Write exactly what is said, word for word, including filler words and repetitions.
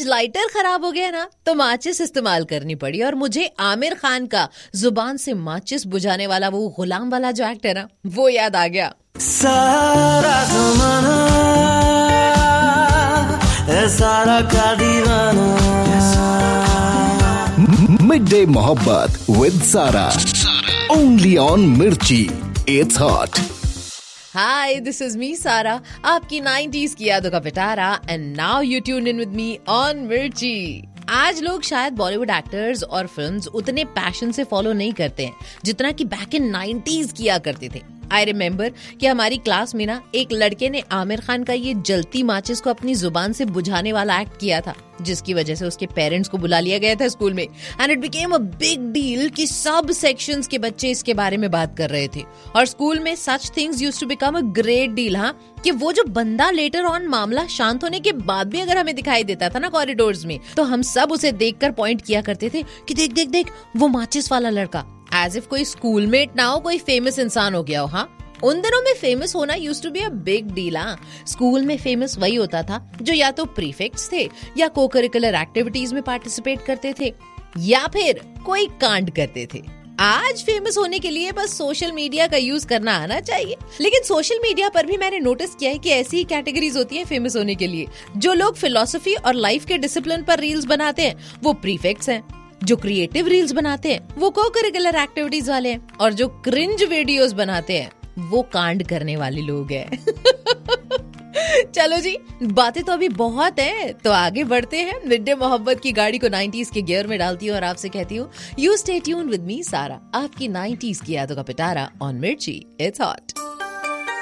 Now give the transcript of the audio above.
Lighter खराब हो गया ना तो माचिस इस्तेमाल करनी पड़ी और मुझे आमिर खान का जुबान से माचिस बुझाने वाला वो गुलाम वाला जो एक्ट है ना वो याद आ गया। सारा ज़माना है सारा का दीवाना। मिडडे मोहब्बत विद सारा, ओनली ऑन मिर्ची, it's hot. Hi, this is me सारा, आपकी नाइंटीज़ की यादों का पिटारा, and now you tune in with me on मिर्ची। आज लोग शायद बॉलीवुड एक्टर्स और फिल्म्स उतने पैशन से फॉलो नहीं करते हैं जितना कि बैक इन नाइंटीज़ किया करते थे। आई रिमेम्बर कि हमारी क्लास में ना एक लड़के ने आमिर खान का ये जलती माचिस को अपनी जुबान से बुझाने वाला एक्ट किया था, जिसकी वजह से उसके पेरेंट्स को बुला लिया गया था स्कूल में, and it became a big deal कि सब सेक्शंस के बच्चे इसके बारे में बात कर रहे थे और स्कूल में such things used to become a great deal. हाँ, कि वो जो बंदा लेटर ऑन मामला शांत होने के बाद भी अगर हमें दिखाई देता था ना कॉरिडोर्स में, तो हम सब उसे देखकर पॉइंट किया करते थे कि देख देख देख वो माचिस वाला लड़का, एज इफ कोई स्कूलमेट ना हो, कोई फेमस इंसान हो गया हो। हाँ, उन दिनों में फेमस होना used to be a big deal. School में फेमस वही होता था जो या तो प्रीफेक्ट्स थे या को करिकुलर एक्टिविटीज में पार्टिसिपेट करते थे या फिर कोई कांड करते थे। आज फेमस होने के लिए बस सोशल मीडिया का यूज करना आना चाहिए, लेकिन सोशल मीडिया पर भी मैंने नोटिस किया है कि ऐसी ही कैटेगरीज होती हैं फेमस होने के लिए। जो लोग फिलॉसफी और लाइफ के डिसिप्लिन पर रील्स बनाते हैं वो प्रीफेक्ट्स हैं, जो क्रिएटिव रील्स बनाते हैं वो को करिकुलर एक्टिविटीज वाले हैं, और जो क्रिंज वीडियोस बनाते हैं वो कांड करने वाले लोग हैं। चलो जी, बातें तो अभी बहुत हैं, तो आगे बढ़ते हैं। मिडडे मोहब्बत की गाड़ी को नाइंटीज़ के गियर में डालती हूँ और आपसे कहती हूँ you stay tune with me सारा, आपकी नाइंटीज़ की यादों का पिटारा ऑन मिर्ची, इट्स हॉट।